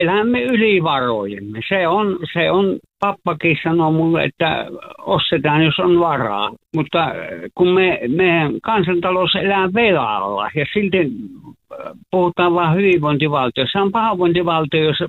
elämme yli varojemme. Se on, pappakin sanoo mulle, että ostetaan, jos on varaa. Mutta kun meidän kansantalous elää velalla ja silti puhutaan vain hyvinvointivaltiossa. Se on pahoinvointivaltio, jos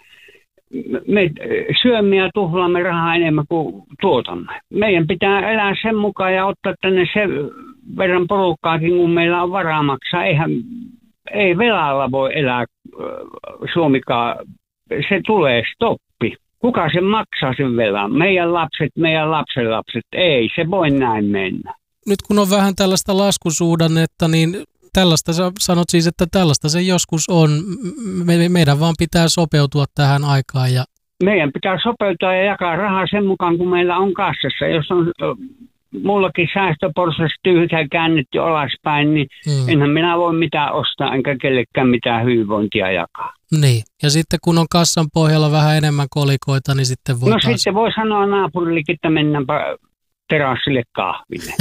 me syömme ja tuhlaamme rahaa enemmän kuin tuotamme. Meidän pitää elää sen mukaan ja ottaa tänne sen verran porukkaakin, kun meillä on varaa maksaa. Ei velalla voi elää Suomikaan. Se tulee stoppi. Kuka sen maksaa sen velan? Meidän lapset, meidän lapsenlapset. Ei, se voi näin mennä. Nyt kun on vähän tällaista laskusuhdannetta, niin tällaista sä sanot siis, että tällaista se joskus on. Meidän vaan pitää sopeutua tähän aikaan. Meidän pitää sopeutua ja jakaa rahaa sen mukaan, kun meillä on kassassa. Jos on mullakin säästöporsas tyhjä käännetty alaspäin, niin enhän minä voi mitään ostaa, enkä kellekään mitään hyvinvointia jakaa. Niin, ja sitten kun on kassan pohjalla vähän enemmän kolikoita, niin sitten voi sitten voi sanoa naapurillekin, että mennäänpä terassille kahville.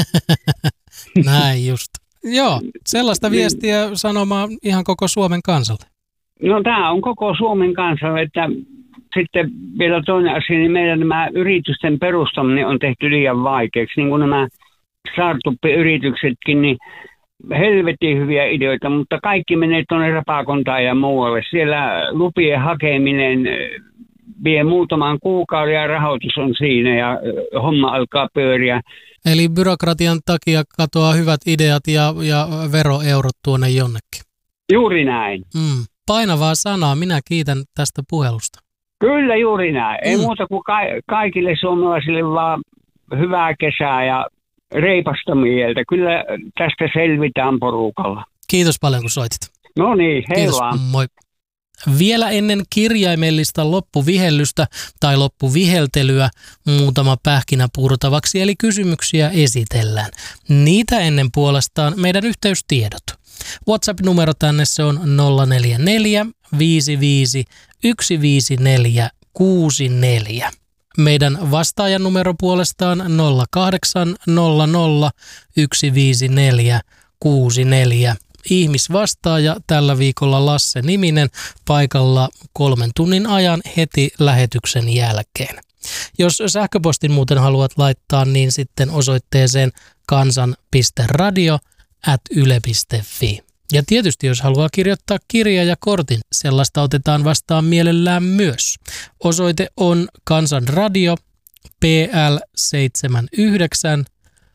Näin just. Joo, sellaista viestiä sanomaan ihan koko Suomen kansalle. No tämä on koko Suomen kansalle, että sitten vielä toinen asia, niin meidän nämä yritysten perustaminen on tehty liian vaikeaksi. Niin kuin nämä startup-yrityksetkin, niin helvetin hyviä ideoita, mutta kaikki menee tuonne Rapakontaan ja muualle. Siellä lupien hakeminen vie muutaman kuukauden ja rahoitus on siinä ja homma alkaa pyöriä. Eli byrokratian takia katoaa hyvät ideat ja veroeurot tuonne jonnekin. Juuri näin. Painavaa sanaa. Minä kiitän tästä puhelusta. Kyllä juuri näin. Ei muuta kuin kaikille suomalaisille vaan hyvää kesää ja reipasta mieltä. Kyllä tästä selvitään porukalla. Kiitos paljon kun soitit. No niin, hei Kiitos, vaan. moi. Vielä ennen kirjaimellista loppuvihellystä tai loppuviheltelyä muutama pähkinä purtavaksi, eli kysymyksiä esitellään. Niitä ennen puolestaan meidän yhteystiedot. WhatsApp-numero tänne se on 044 55 154 64. Meidän vastaajan numero puolestaan 0800 154 64. Ihmisvastaaja tällä viikolla Lasse Niminen paikalla 3 tunnin ajan heti lähetyksen jälkeen. Jos sähköpostin muuten haluat laittaa, niin sitten osoitteeseen kansan.radio@yle.fi. Ja tietysti jos haluaa kirjoittaa kirja ja kortin, sellaista otetaan vastaan mielellään myös. Osoite on Kansan Radio, PL 79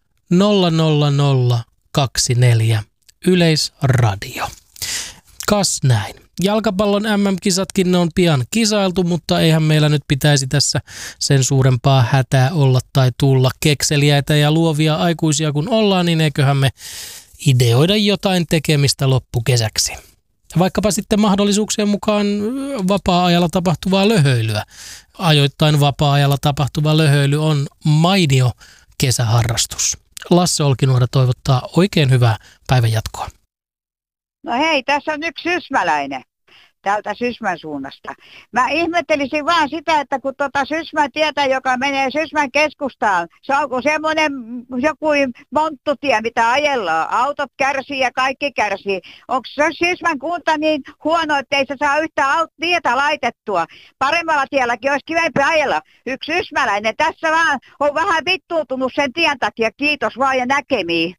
00024, Yleisradio. Kas näin. Jalkapallon MM-kisatkin ne on pian kisailtu, mutta eihän meillä nyt pitäisi tässä sen suurempaa hätää olla tai tulla. Kekseliäitä ja luovia aikuisia kun ollaan, niin eiköhän me ideoida jotain tekemistä loppukesäksi. Vaikkapa sitten mahdollisuuksien mukaan vapaa-ajalla tapahtuvaa löhöilyä. Ajoittain vapaa-ajalla tapahtuva löhöily on mainio kesäharrastus. Lasse Olkinuora toivottaa oikein hyvää päivänjatkoa. No hei, tässä on yksi sysmäläinen täältä Sysmän suunnasta. Mä ihmettelisin vaan sitä, että kun Sysmän tietä, joka menee Sysmän keskustaan, se onko semmoinen joku monttutie, mitä ajellaan. Autot kärsii ja kaikki kärsii. Onko se Sysmän kunta niin huono, että ei se saa yhtään tietä laitettua? Paremmalla tielläkin olisi kivempi ajella. Yksi sysmäläinen tässä vaan on vähän vittuutunut sen tien takia. Kiitos vaan ja näkemiin.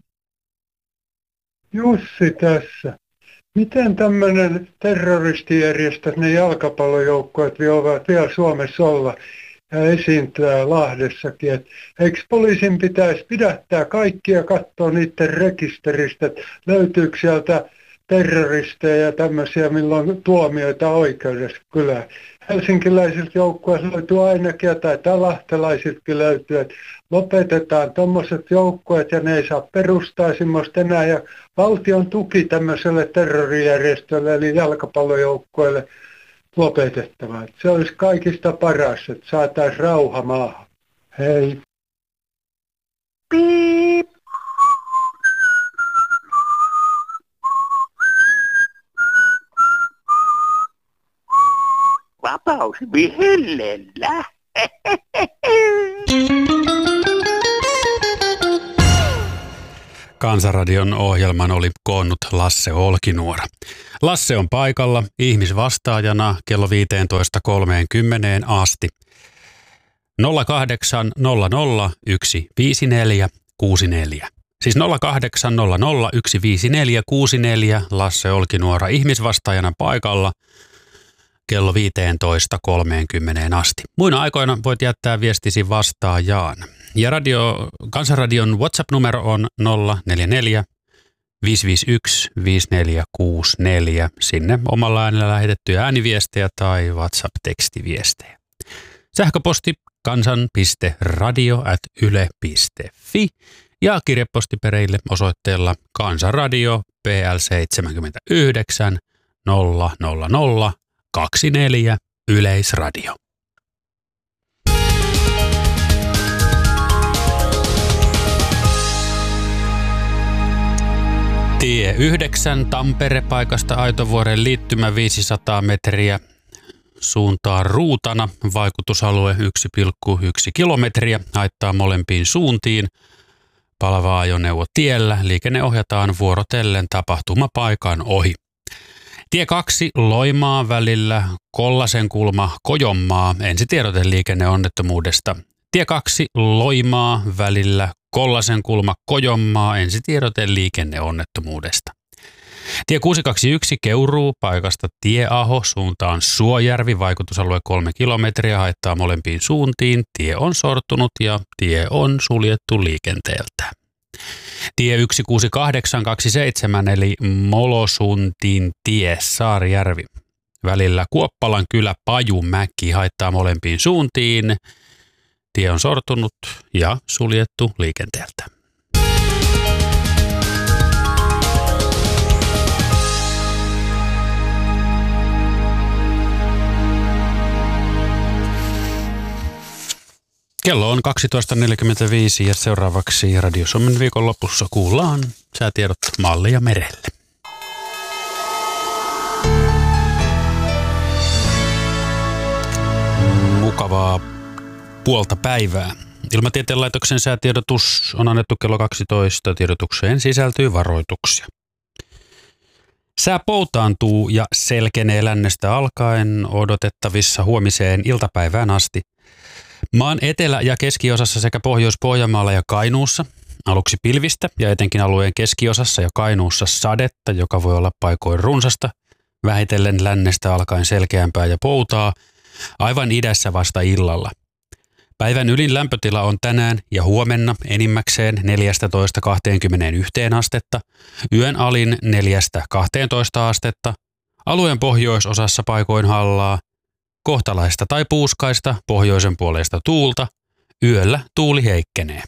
Jussi tässä. Miten tämmöinen terroristijärjestö, ne jalkapallojoukkueet voivat vielä Suomessa olla ja esiintyä Lahdessakin? Eikö poliisin pitäisi pidättää kaikki ja katsoa niiden rekisteristä, että löytyykö sieltä terroristeja ja tämmöisiä, milloin on tuomioita oikeudessa? Kyllä helsinkiläisiltä joukkueilta löytyy ainakin, tai lahtelaisiltakin löytyy, että lopetetaan tuommoiset joukkueet ja ne ei saa perustaa semmoista enää. Ja valtion tuki tämmöiselle terrorijärjestölle eli jalkapallojoukkueelle lopetettava. Se olisi kaikista paras, että saataisiin rauha maahan. Hei. Piip. Vapaus vihellellä. Kansan Kansanradion ohjelman oli koonnut Lasse Olkinuora. Lasse on paikalla ihmisvastaajana kello 15.30 asti. 0800 154 64. Siis 0800 154 64. Lasse Olkinuora ihmisvastaajana paikalla kello 15.30 asti. Muina aikoina voit jättää viestisi vastaajaan. Ja Kansanradion WhatsApp-numero on 044 551 5464. Sinne omalla äänellä lähetettyjä ääniviestejä tai WhatsApp-tekstiviestejä. Sähköposti kansan.radio@yle.fi ja kirjepostipereille osoitteella Kansanradio PL 79 00024 Yleisradio. Tie 9 Tampere-paikasta Aitovuoren liittymä 500 metriä. Suuntaan ruutana. Vaikutusalue 1,1 kilometriä. Haittaa molempiin suuntiin. Palava ajoneuvo tiellä. Liikenne ohjataan vuorotellen tapahtumapaikan ohi. Tie 2 Loimaa välillä Kollasenkulma Kojonmaa. Ensitiedote liikenneonnettomuudesta. Tie 2 Loimaa välillä Kollasenkulma Kojonmaa. Ensitiedote liikenneonnettomuudesta. Tie 621 Keuruu paikasta Tieaho suuntaan Suojärvi. Vaikutusalue 3 kilometriä. Haittaa molempiin suuntiin. Tie on sortunut ja tie on suljettu liikenteeltä. Tie 16827 eli Molosuntin tie Saarijärvi. Välillä Kuoppalan kylä Pajumäki haittaa molempiin suuntiin. Tie on sortunut ja suljettu liikenteeltä. Kello on 12.45 ja seuraavaksi Radio Suomen viikonlopussa kuullaan säätiedot maalle ja merelle. Mukavaa puolta päivää. Ilmatieteen laitoksen säätiedotus on annettu kello 12. Tiedotukseen sisältyy varoituksia. Sää poutaantuu ja selkenee lännestä alkaen odotettavissa huomiseen iltapäivään asti. Maan etelä- ja keskiosassa sekä Pohjois-Pohjanmaalla ja Kainuussa aluksi pilvistä ja etenkin alueen keskiosassa ja Kainuussa sadetta, joka voi olla paikoin runsasta, vähitellen lännestä alkaen selkeämpää ja poutaa, aivan idässä vasta illalla. Päivän ylin lämpötila on tänään ja huomenna enimmäkseen 14-21 astetta, yön alin 4-12 astetta, alueen pohjoisosassa paikoin hallaa, kohtalaista tai puuskaista pohjoisen puoleista tuulta, yöllä tuuli heikkenee.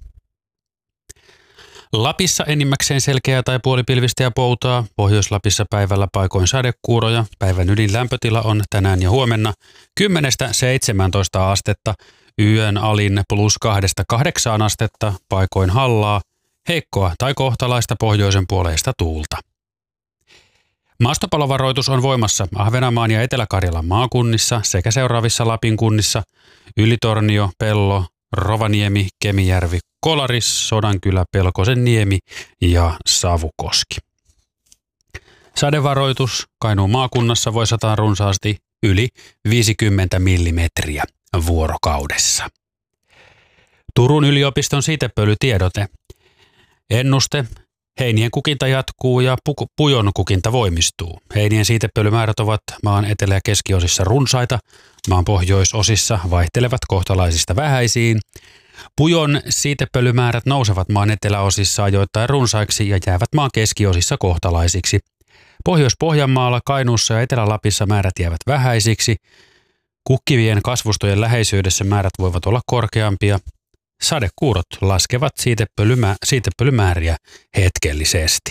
Lapissa enimmäkseen selkeää tai puolipilvistä ja poutaa, Pohjois-Lapissa päivällä paikoin sadekuuroja, päivän ylin lämpötila on tänään ja huomenna 10-17 astetta, yön alin +2-8 astetta, paikoin hallaa, heikkoa tai kohtalaista pohjoisen puoleista tuulta. Maastopalovaroitus on voimassa Ahvenanmaan ja Etelä-Karjalan maakunnissa sekä seuraavissa Lapin kunnissa Ylitornio, Pello, Rovaniemi, Kemijärvi, Kolaris, Sodankylä, Pelkosenniemi ja Savukoski. Sadevaroitus Kainuun maakunnassa voi sataa runsaasti yli 50 millimetriä vuorokaudessa. Turun yliopiston siitepölytiedote. Ennuste. Heinien kukinta jatkuu ja pujon kukinta voimistuu. Heinien siitepölymäärät ovat maan etelä- ja keskiosissa runsaita, maan pohjoisosissa vaihtelevat kohtalaisista vähäisiin. Pujon siitepölymäärät nousevat maan eteläosissa ajoittain runsaiksi ja jäävät maan keskiosissa kohtalaisiksi. Pohjois-Pohjanmaalla, Kainuussa ja Etelä-Lapissa määrät jäävät vähäisiksi. Kukkivien kasvustojen läheisyydessä määrät voivat olla korkeampia. Sadekuurot laskevat siitepölymääriä hetkellisesti.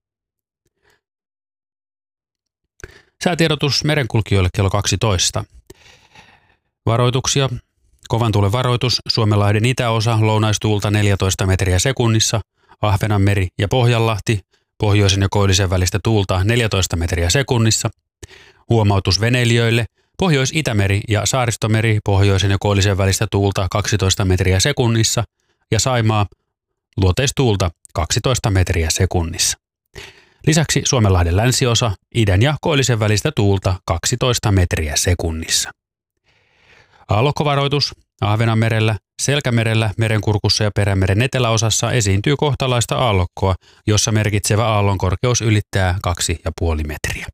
Säätiedotus merenkulkijoille kello 12. Varoituksia. Kovan tuulen varoitus. Suomenlahden itäosa, lounaistuulta 14 metriä sekunnissa. Ahvenanmeri ja Pohjanlahti, pohjoisen ja koillisen välistä tuulta 14 metriä sekunnissa. Huomautus veneilijöille. Pohjois-Itämeri ja Saaristomeri, pohjoisen ja koillisen välistä tuulta 12 metriä sekunnissa ja Saimaa, luoteistuulta 12 metriä sekunnissa. Lisäksi Suomenlahden länsiosa, idän ja koillisen välistä tuulta 12 metriä sekunnissa. Aallokkovaroitus Ahvenanmerellä, Selkämerellä, Merenkurkussa ja Perämeren eteläosassa esiintyy kohtalaista aallokkoa, jossa merkitsevä aallon korkeus ylittää 2,5 metriä.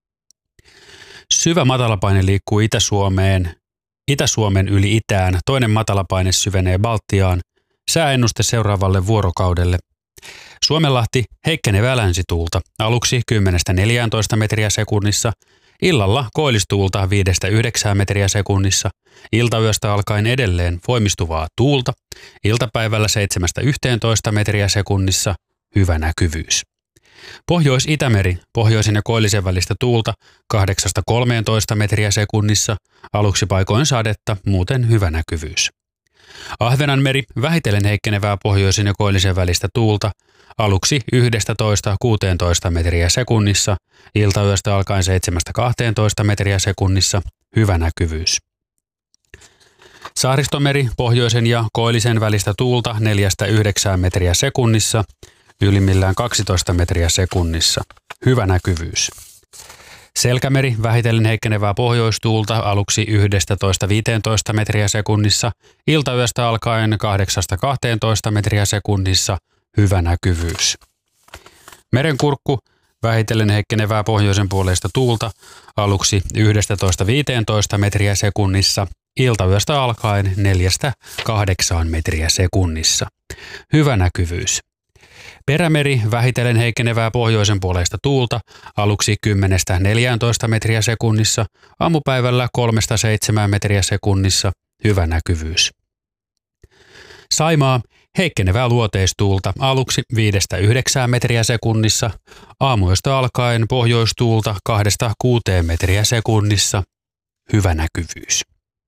Syvä matalapaine liikkuu Itä-Suomen yli itään, toinen matalapaine syvenee Baltiaan. Sääennuste seuraavalle vuorokaudelle. Suomenlahti heikkenevää länsituulta, aluksi 10-14 metriä sekunnissa, illalla koillistuulta 5-9 metriä sekunnissa, iltayöstä alkaen edelleen voimistuvaa tuulta, iltapäivällä 7-11 metriä sekunnissa, hyvä näkyvyys. Pohjois-Itämeri, pohjoisen ja koillisen välistä tuulta 8-13 metriä sekunnissa, aluksi paikoin sadetta, muuten hyvä näkyvyys. Ahvenanmeri, vähitellen heikkenevää pohjoisen ja koillisen välistä tuulta, aluksi 11-16 metriä sekunnissa, iltayöstä alkaen 7-12 metriä sekunnissa, hyvä näkyvyys. Saaristomeri, pohjoisen ja koillisen välistä tuulta 4-9 metriä sekunnissa, ylimmillään 12 metriä sekunnissa, hyvä näkyvyys. Selkämeri, vähitellen heikkenevää pohjoistuulta, aluksi 11-15 metriä sekunnissa, iltayöstä alkaen 8-12 metriä sekunnissa, hyvä näkyvyys. Merenkurkku, vähitellen heikkenevää pohjoisen puoleista tuulta, aluksi 11-15 metriä sekunnissa, iltayöstä alkaen 4-8 metriä sekunnissa, hyvä näkyvyys. Perämeri, vähitellen heikkenevää pohjoisen puoleista tuulta, aluksi 10-14 metriä sekunnissa, aamupäivällä 3-7 metriä sekunnissa, hyvä näkyvyys. Saimaa, heikkenevää luoteistuulta, aluksi 5-9 metriä sekunnissa, aamuyöstä alkaen pohjoistuulta 2-6 metriä sekunnissa, hyvä näkyvyys.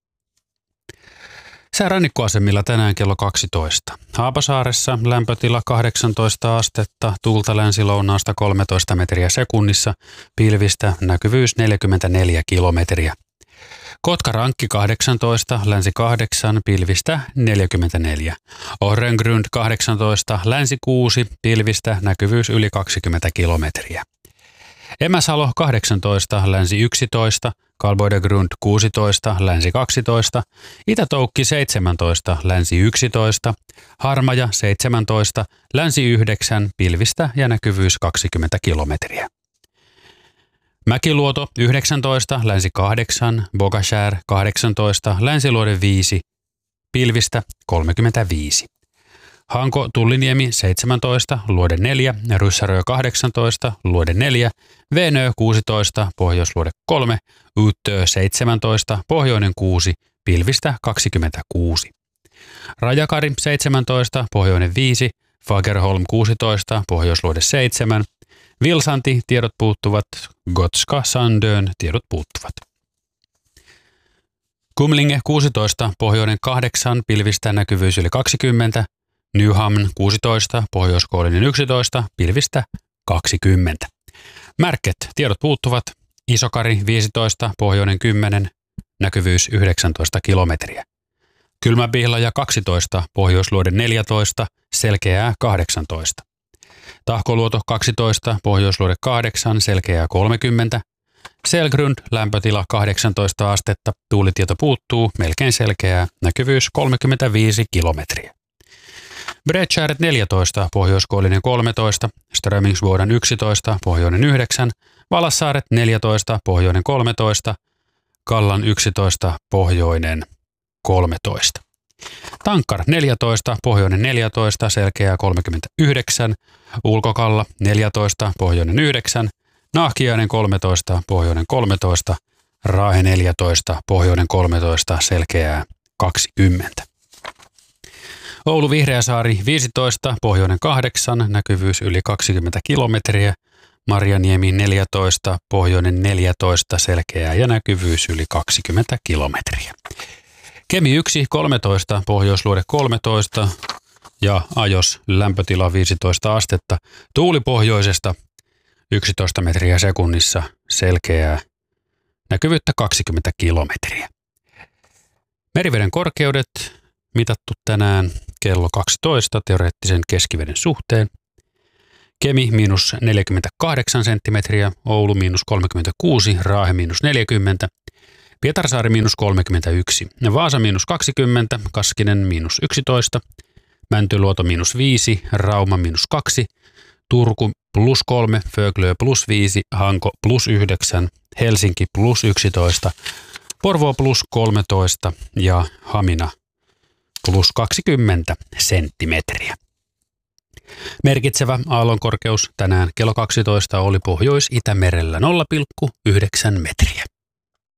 Sää rannikkoasemilla tänään kello 12. Haapasaaressa lämpötila 18 astetta, tuulta länsi-lounaasta 13 metriä sekunnissa, pilvistä näkyvyys 44 kilometriä. Kotkarankki 18, länsi 8, pilvistä 44. Orrengrund 18, länsi 6, pilvistä näkyvyys yli 20 kilometriä. Emäsalo 18, länsi 11, Kalboidegrund 16, länsi 12, Itä-Toukki 17, länsi 11, Harmaja 17, länsi 9, pilvistä ja näkyvyys 20 kilometriä. Mäkiluoto 19, länsi 8, Bogashär 18, länsiluode 5, pilvistä 35. Hanko Tulliniemi 17, luode 4, Ryssärö 18, luode 4, Venö 16, pohjoisluode 3, Uttö 17, pohjoinen 6, pilvistä 26. Rajakari 17, pohjoinen 5, Fagerholm 16, pohjoisluode 7, Vilsanti, tiedot puuttuvat, Gotska Sandön, tiedot puuttuvat. Kumlinge 16, pohjoinen 8, pilvistä näkyvyys yli 20, Nyhamn 16, pohjoiskoillinen 11, pilvistä 20. Märket, tiedot puuttuvat, Isokari 15, pohjoinen 10, näkyvyys 19 kilometriä. Kylmäpihlaja 12, pohjoisluode 14, selkeää 18. Tahkoluoto 12, pohjoisluode 8, selkeää 30. Selgrund, lämpötila 18 astetta, tuulitieto puuttuu, melkein selkeää, näkyvyys 35 kilometriä. Bredskär 14, pohjoiskoillinen 13, Strömingsboden 11, pohjoinen 9, Valassaaret 14, pohjoinen 13, Kallan 11, pohjoinen 13. Tankkar 14, pohjoinen 14, selkeää 39, Ulkokalla 14, pohjoinen 9, Nahkiainen 13, pohjoinen 13, Raahe 14, pohjoinen 13, selkeää 20. Oulu Vihreäsaari 15, pohjoinen 8, näkyvyys yli 20 kilometriä. Marjaniemi 14, pohjoinen 14, selkeää ja näkyvyys yli 20 kilometriä. Kemi 1, 13, pohjoisluode 13 ja Ajos lämpötila 15 astetta. Tuuli pohjoisesta 11 metriä sekunnissa, selkeää, näkyvyyttä 20 kilometriä. Meriveden korkeudet mitattu tänään kello 12 teoreettisen keskiveden suhteen. Kemi miinus 48 senttimetriä, Oulu miinus 36, Raahe miinus 40, Pietarsaari miinus 31, Vaasa miinus 20, Kaskinen miinus 11, Mäntyluoto miinus 5, Rauma miinus 2, Turku plus 3, Föglö plus 5, Hanko plus 9, Helsinki plus 11, Porvoo plus 13 ja Hamina plus 20 senttimetriä. Merkitsevä aallonkorkeus tänään kello 12 oli Pohjois-Itämerellä 0,9 metriä.